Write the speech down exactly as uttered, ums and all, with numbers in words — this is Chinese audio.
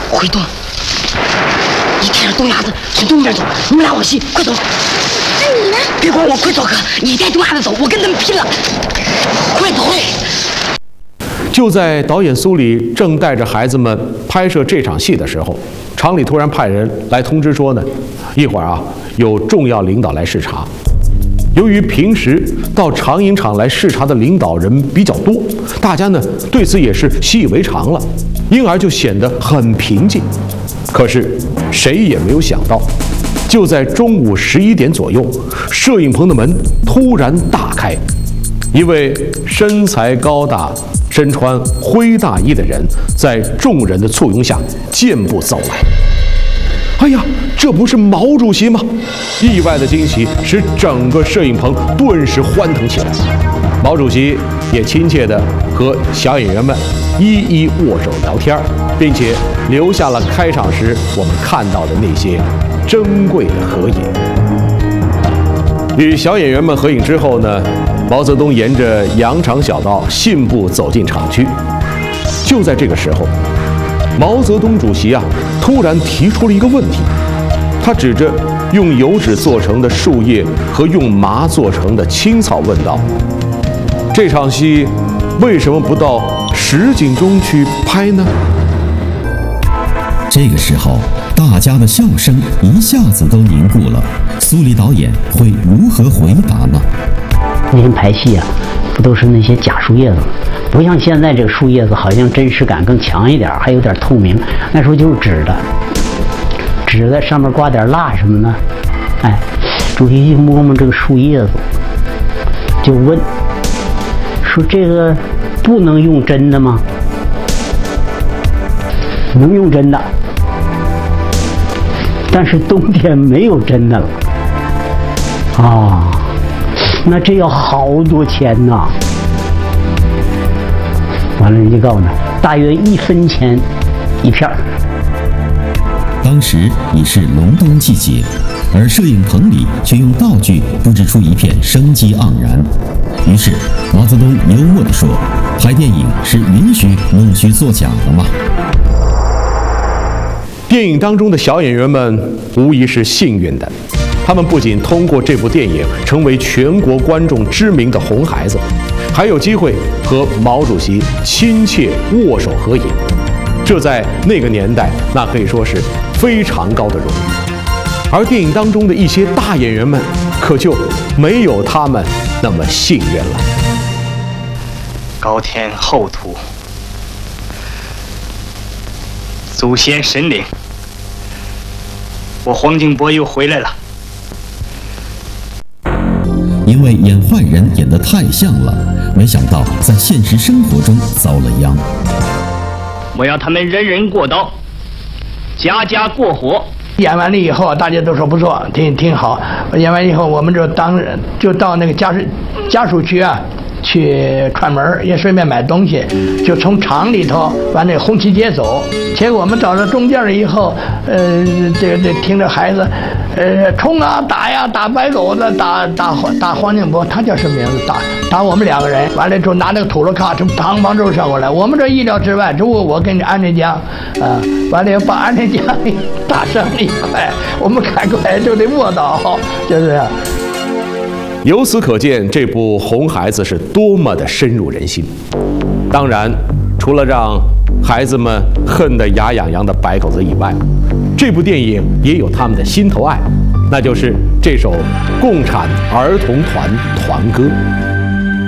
回动！你带着东伢子去东边走，你们俩往西，快走！ 那你呢？ 别管我，快走！哥，你带东伢子走，我跟他们拼了！快走！ 就在导演苏里正带着孩子们拍摄这场戏的时候，厂里突然派人来通知说呢，一会儿啊有重要领导来视察。由于平时到长影厂来视察的领导人比较多，大家呢对此也是习以为常了，因而就显得很平静。可是谁也没有想到，就在中午十一点左右，摄影棚的门突然大开，一位身材高大、身穿灰大衣的人在众人的簇拥下健步走来。哎呀，这不是毛主席吗？意外的惊喜使整个摄影棚顿时欢腾起来。毛主席也亲切地和小演员们一一握手聊天，并且留下了开场时我们看到的那些珍贵的合影。与小演员们合影之后呢，毛泽东沿着羊肠小道信步走进厂区。就在这个时候，毛泽东主席啊突然提出了一个问题，他指着用油纸做成的树叶和用麻做成的青草问道：“这场戏为什么不到实景中去拍呢？” 这个时候，大家的笑声一下子都凝固了。苏里导演会如何回答呢？ 那天排戏啊，不都是那些假树叶子吗？不像现在这个树叶子好像真实感更强一点，还有点透明。那时候就是纸的，纸在上面挂点蜡什么的。哎，主席一摸摸这个树叶子，就问说：“这个不能用真的吗？”能用真的，但是冬天没有真的了。啊，那这要好多钱呐！完了，人家告诉他，大约一分钱一片儿。 当时已是隆冬季节，而摄影棚里却用道具布置出一片生机盎然。于是毛泽东幽默地说：“拍电影是允许弄虚作假的吗？” 电影当中的小演员们无疑是幸运的，他们不仅通过这部电影成为全国观众知名的红孩子，还有机会和毛主席亲切握手合影，这在那个年代那可以说是非常高的荣誉。而电影当中的一些大演员们可就没有他们那么幸运了。 高天厚土，祖先神灵，我黄金波又回来了。 因为演坏人演得太像了，没想到在现实生活中遭了殃。 我要他们人人过刀，家家过火。 演完了以后，大家都说不错，挺挺好。演完以后，我们就当就到那个家属家属区啊去串门，也顺便买东西，就从厂里头往那红旗街走。结果我们到了中间了以后，呃，这这听着孩子，呃，冲啊打呀打白狗子，打打打黄金波，他叫什么名字？打打我们两个人。完了之后拿那个土罗卡，就砰砰就上过来。我们这意料之外，这我我跟着安仁江，啊，完了把安仁江打伤了一块，我们赶快就得卧倒，就这样。 由此可见，这部《红孩子》是多么的深入人心。当然，除了让孩子们恨得牙痒痒的白狗子以外，这部电影也有他们的心头爱，那就是这首共产儿童团团歌。